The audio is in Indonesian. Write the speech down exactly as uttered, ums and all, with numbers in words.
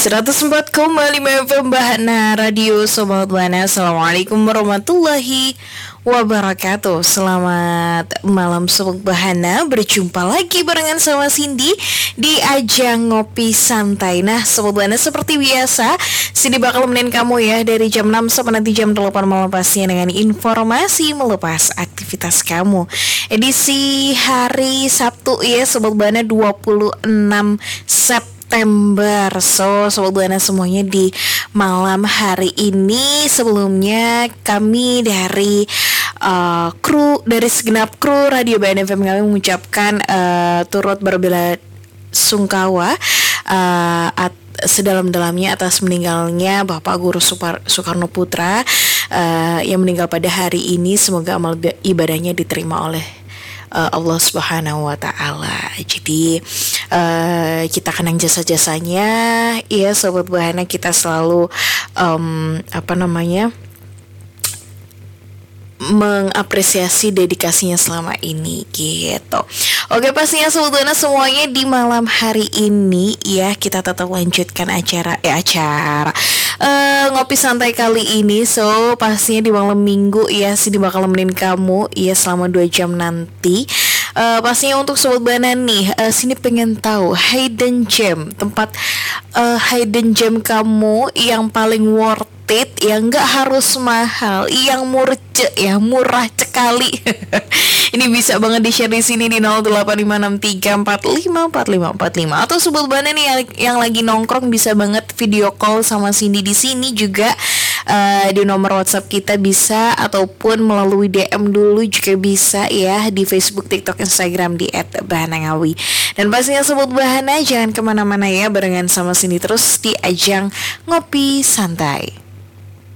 seratus empat koma lima F M Bahana Radio Sobat Buana. Assalamualaikum warahmatullahi wabarakatuh. Selamat malam Sobat Bahana. Berjumpa lagi barengan sama Cindy di ajang ngopi santai. Nah Sobat Buana, seperti biasa Cindy bakal nemenin kamu ya dari jam enam sampai nanti jam delapan malam, pastinya dengan informasi melepas aktivitas kamu. Edisi hari Sabtu ya Sobat Buana, dua puluh enam September September. So, Sobat Buana semuanya, di malam hari ini sebelumnya kami dari uh, kru, dari segenap kru Radio Bahana F M kami mengucapkan uh, turut berbela sungkawa uh, at, sedalam-dalamnya atas meninggalnya Bapak Guru Supar, Soekarno Putra uh, yang meninggal pada hari ini. Semoga amal ibadahnya diterima oleh Uh, Allah Subhanahu wa Ta'ala. Jadi uh, kita kenang jasa-jasanya ya Sobat Bahana. Kita selalu um, apa namanya mengapresiasi dedikasinya selama ini gitu. Oke, pastinya Sobat Buana semuanya, di malam hari ini ya kita tetap lanjutkan acara eh acara uh, ngopi santai kali ini. So pastinya di malam minggu ya sih bakal nemenin kamu ya selama dua jam nanti. Uh, pastinya untuk Sobat Buana nih, uh, sini pengen tahu hidden gem, tempat uh, hidden gem kamu yang paling worth it, yang nggak harus mahal, yang murce ya, murah sekali. Ini bisa banget di share di sini di nol delapan lima enam tiga empat lima empat lima empat lima, atau Sobat Buana nih yang, yang lagi nongkrong bisa banget video call sama Cindy di sini juga. Uh, di nomor WhatsApp kita bisa, ataupun melalui D M dulu juga bisa ya, di Facebook, TikTok, Instagram di et bahana ngawi. Dan pastinya Sobat Bahana jangan kemana-mana ya, barengan sama Cindy terus di ajang ngopi santai.